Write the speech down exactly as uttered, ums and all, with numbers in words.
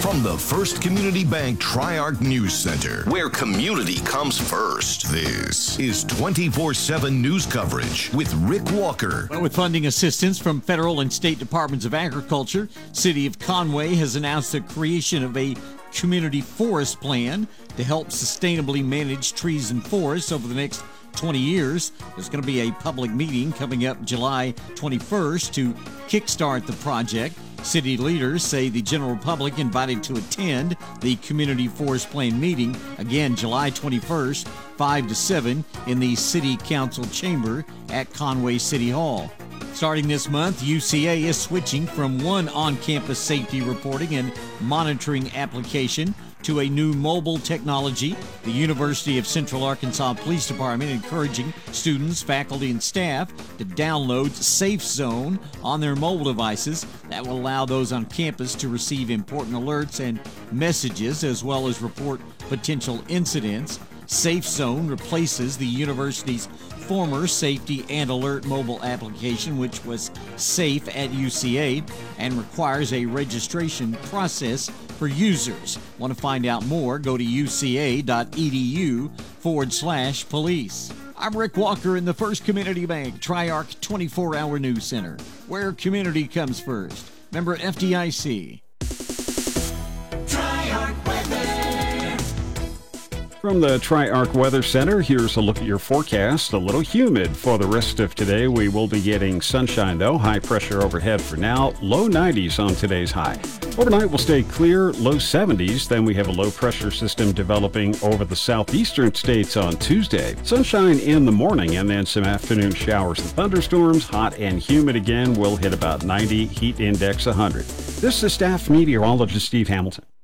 From the First Community Bank Tri-Arc News Center, where community comes first, this is twenty-four seven news coverage with Rick Walker. Well, with funding assistance from federal and state departments of agriculture, City of Conway has announced the creation of a community forest plan to help sustainably manage trees and forests over the next twenty years. There's going to be a public meeting coming up July twenty-first to kickstart the project. City leaders say the general public invited to attend the Community Forest Plan meeting, again July twenty-first, five to seven in the City Council chamber at Conway City Hall. Starting this month, U C A is switching from one on-campus safety reporting and monitoring application to a new mobile technology. The University of Central Arkansas Police Department encouraging students, faculty, and staff to download Safe Zone on their mobile devices. That will allow those on campus to receive important alerts and messages, as well as report potential incidents. Safe Zone replaces the university's former Safety and Alert mobile application, which was Safe at U C A, and requires a registration process for users. Want to find out more? Go to uca.edu forward slash police. I'm Rick Walker in the First Community Bank Tri-Arc twenty-four hour News Center, where community comes first. Member F D I C. From the Tri-Arc Weather Center, here's a look at your forecast. A little humid for the rest of today. We will be getting sunshine, though. High pressure overhead for now. Low nineties on today's high. Overnight will stay clear, low seventies. Then we have a low pressure system developing over the southeastern states on Tuesday. Sunshine in the morning and then some afternoon showers and thunderstorms. Hot and humid again. Will hit about ninety. Heat index one hundred. This is staff meteorologist Steve Hamilton.